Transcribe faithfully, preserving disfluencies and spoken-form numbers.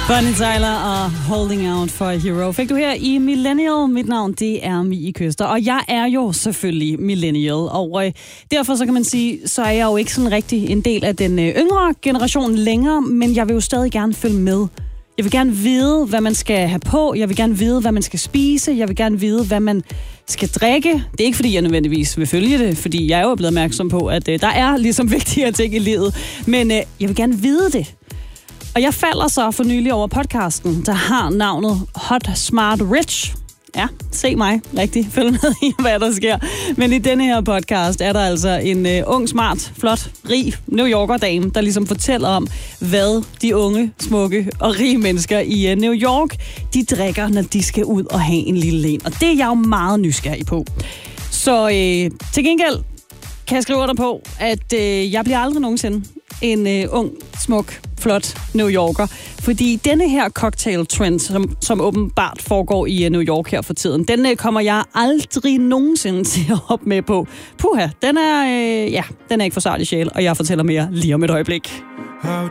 Bonnie Tyler og Holding Out for a Hero. Fik du her i Millennial. Mit navn, det er Mie Køster, og jeg er jo selvfølgelig millennial. Og øh, derfor så kan man sige, så er jeg jo ikke sådan rigtig en del af den øh, yngre generation længere, men jeg vil jo stadig gerne følge med. Jeg vil gerne vide, hvad man skal have på. Jeg vil gerne vide, hvad man skal spise. Jeg vil gerne vide, hvad man skal drikke. Det er ikke, fordi jeg nødvendigvis vil følge det, fordi jeg er jo blevet opmærksom på, at øh, der er ligesom vigtigere ting i livet. Men øh, jeg vil gerne vide det. Og jeg falder så for nylig over podcasten, der har navnet Hot Smart Rich. Ja, se mig rigtig. Følg med i, hvad der sker. Men i denne her podcast er der altså en uh, ung, smart, flot, rig New Yorker-dame, der ligesom fortæller om, hvad de unge, smukke og rige mennesker i uh, New York, de drikker, når de skal ud og have en lille en. Og det er jeg jo meget nysgerrig på. Så uh, til gengæld kan jeg skrive dig på, at uh, jeg bliver aldrig nogensinde en uh, ung, smuk, flot New Yorker. Fordi denne her cocktail-trend, som, som åbenbart foregår i uh, New York her for tiden, den uh, kommer jeg aldrig nogensinde til at hoppe med på. Puha, den er, uh, ja, den er ikke for sart i sjæl, og jeg fortæller mere lige om et øjeblik.